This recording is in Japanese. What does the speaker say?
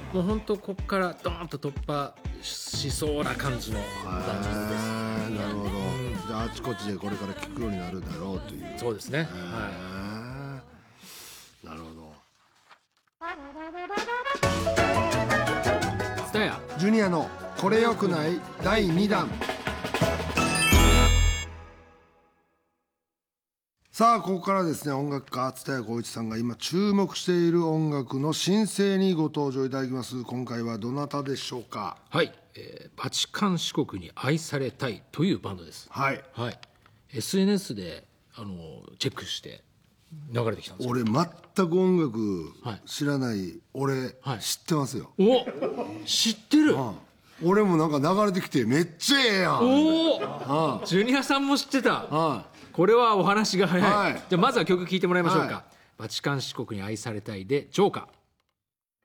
もう本当ここからドーンと突破しそうな感じのバンドです。 なるほど、じゃああちこちでこれから聴くようになるだろうという。 そうですね、 なるほど。 蔦屋ジュニアのこれよくない第2弾。さあここからですね、音楽家蔦谷好位置さんが今注目している音楽の新星にご登場いただきます。今回はどなたでしょうか。 はい、バチカン四国に愛されたいというバンドです。 はい、 はい、SNS でチェックして流れてきたんですよ。 俺全く音楽知らない、はい、俺、 はい、 知ってますよ。 お、知ってる、 俺もなんか流れてきてめっちゃええやん。 おお、ジュニアさんも知ってた。これはお話が早い、じゃあまずは曲聴いてもらいましょうか。バチカン四国に愛されたいでジョーカー。